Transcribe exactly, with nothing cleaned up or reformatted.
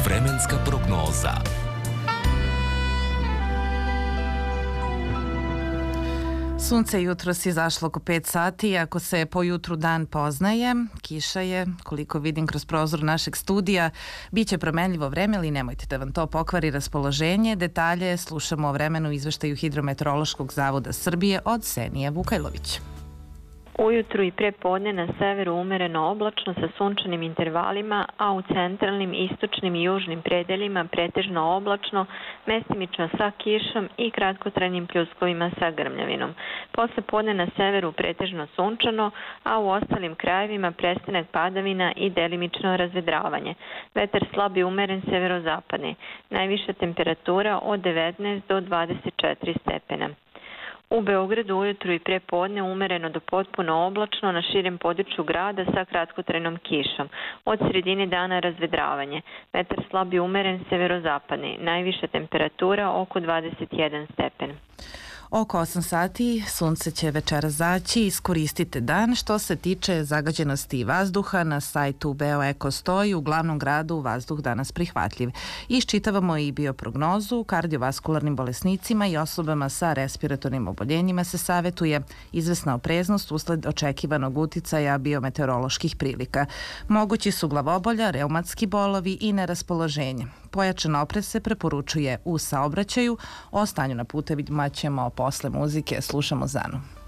Vremenska prognoza. Sunce jutros izašlo oko pet sati, ako se po jutru dan poznaje, kiša je, koliko vidim kroz prozor našeg studija, bit će promenljivo vreme, ali nemojte da vam to pokvari raspoloženje. Detalje slušamo o vremenu u izveštaju Hidrometeorološkog zavoda Srbije od Senije Vukajlović. Ujutru i pre podne na severu umereno oblačno sa sunčanim intervalima, a u centralnim, istočnim i južnim predeljima pretežno oblačno, mestimično sa kišom i kratkotrajnim pljuskovima sa grmljavinom. Posle podne na severu pretežno sunčano, a u ostalim krajevima prestanak padavina i delimično razvedravanje. Vetar slab i umeren severozapadni. Najviša temperatura od devetnaest do dvadeset četiri stepena. U Beogradu ujutru i pre podne umereno do potpuno oblačno na širem području grada sa kratkotrajnom kišom. Od sredine dana razvedravanje. Vetar slab i umeren severozapadni. Najviša temperatura oko dvadeset jedan stepen. Oko osam sati sunce će večeras zaći, iskoristite dan. Što se tiče zagađenosti vazduha, na sajtu Beoeko stoji u glavnom gradu vazduh danas prihvatljiv. Iščitavamo i bioprognozu. Kardiovaskularnim bolesnicima i osobama sa respiratornim oboljenjima se savetuje izvesna opreznost usled očekivanog uticaja biometeoroloških prilika. Mogući su glavobolja, reumatski bolovi i neraspoloženje. Pojačan oprez se preporučuje u saobraćaju. O stanju na putevima ćemo posle muzike. Slušamo Zanu.